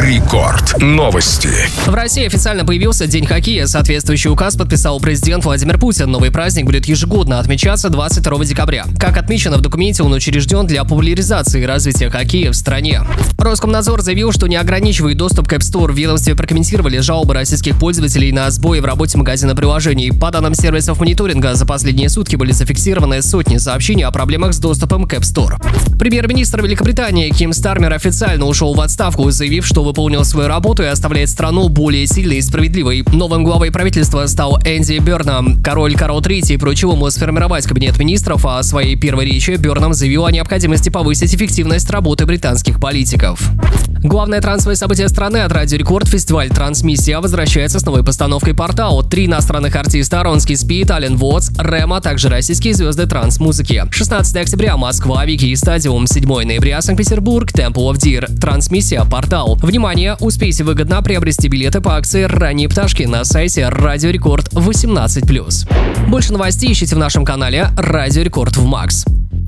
Рекорд. Новости. В России официально появился День хоккея. Соответствующий указ подписал президент Владимир Путин. Новый праздник будет ежегодно отмечаться 22 декабря. Как отмечено в документе, он учрежден для популяризации и развития хоккея в стране. Роскомнадзор заявил, что не ограничивает доступ к App Store. В ведомстве прокомментировали жалобы российских пользователей на сбои в работе магазина приложений. По данным сервисов мониторинга, за последние сутки были зафиксированы сотни сообщений о проблемах с доступом к App Store. Премьер-министр Великобритании Ким Стармер официально ушел в отставку, заявив, что выполнил свою работу и оставляет страну более сильной и справедливой. Новым главой правительства стал Энди Бернам. Король Карл III поручил ему сформировать кабинет министров, а в своей первой речи Бернам заявил о необходимости повысить эффективность работы британских политиков. Главное трансовое событие страны от Радио Рекорд, фестиваль «Трансмиссия», возвращается с новой постановкой «Портал». 3 иностранных артиста: Ронский Спид, Ален Вотс, Рэм, а также российские звезды транс-музыки. 16 октября Москва, Вики Стадиум. 7 ноября Санкт-Петербург, Temple of Deer. Трансмиссия, «Портал». Внимание! Успейте выгодно приобрести билеты по акции «Ранние пташки» на сайте Радио Рекорд 18+. Больше новостей ищите в нашем канале Радио Рекорд в Макс.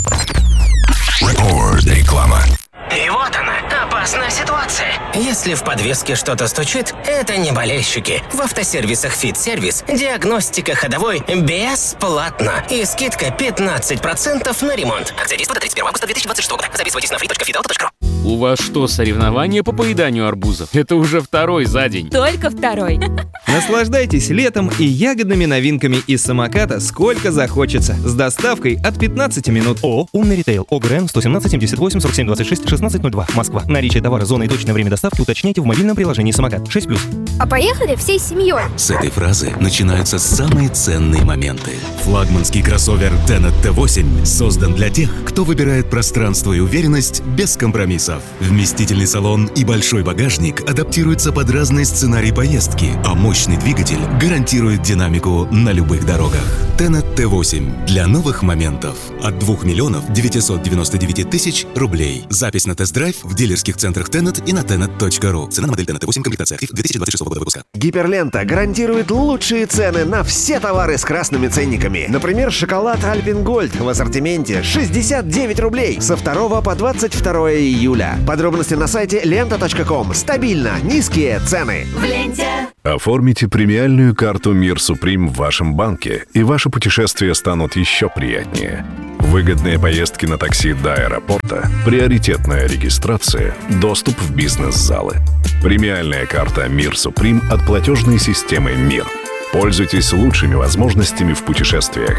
Реклама. И вот она, опасная ситуация. Если в подвеске что-то стучит, это не болельщики. В автосервисах «Фит-сервис» диагностика ходовой бесплатно. И скидка 15% на ремонт. Акция действует до 31 августа 2026 года. Записывайтесь на free.fitauto.ru. У вас что, соревнования по поеданию арбузов? Это уже второй за день. Только второй. Наслаждайтесь летом и ягодными новинками из самоката сколько захочется. С доставкой от 15 минут. ООО «Умный ритейл». ОГРН 117 78 47 26 1602. Москва. Наличие товара, зона и точное время доставки уточняйте в мобильном приложении «Самокат». 6+. А поехали всей семьей. С этой фразы начинаются самые ценные моменты. Флагманский кроссовер Tenet T8 создан для тех, кто выбирает пространство и уверенность без компромиссов. Вместительный салон и большой багажник адаптируются под разные сценарии поездки, а мощный двигатель гарантирует динамику на любых дорогах. Tenet T8 для новых моментов от 2 миллионов 999 тысяч рублей. Запись на тест-драйв в дилерских центрах Tenet и на tenet.ru. Цена на модель Tenet T8, комплектация Active 2026 года выпуска. Гиперлента гарантирует лучшие цены на все товары с красными ценниками. Например, шоколад Альпен Гольд в ассортименте 69 рублей со 2 по 22 июля. Подробности на сайте lenta.com. Стабильно низкие цены. В ленте. Оформите премиальную карту «Мир Суприм» в вашем банке, и ваши путешествия станут еще приятнее. Выгодные поездки на такси до аэропорта, приоритетная регистрация, доступ в бизнес-залы. Премиальная карта «Мир Суприм» от платежной системы «Мир». Пользуйтесь лучшими возможностями в путешествиях.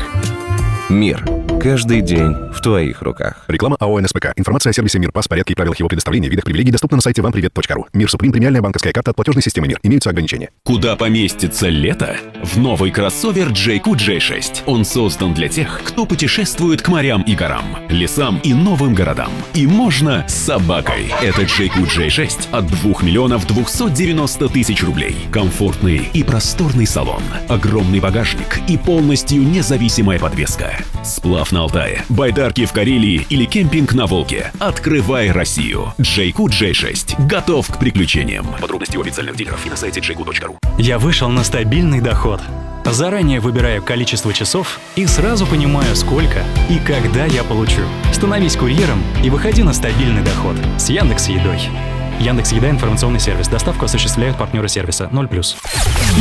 Мир. Каждый день в твоих руках. Реклама АО НСПК. Информация о сервисе «Мир», порядке и правилах его предоставления, видах привилегий доступна на сайте вампривет.ру. «Мир Суприм» — премиальная банковская карта от платежной системы «Мир». Имеются ограничения. Куда поместится лето? В новый кроссовер JQ J6. Он создан для тех, кто путешествует к морям и горам, лесам и новым городам. И можно с собакой. Это JQ J6 от 2 миллионов 290 тысяч рублей. Комфортный и просторный салон, огромный багажник и полностью независимая подвеска. Сплав на Алтае, байдарки в Карелии или кемпинг на Волге. Открывай Россию. JQ J6 готов к приключениям. Подробности у официальных дилеров и на сайте jq.ru. Я вышел на стабильный доход. Заранее выбираю количество часов и сразу понимаю, сколько и когда я получу. Становись курьером и выходи на стабильный доход с Яндекс.Едой. Яндекс.Еда — информационный сервис. Доставку осуществляют партнеры сервиса 0+.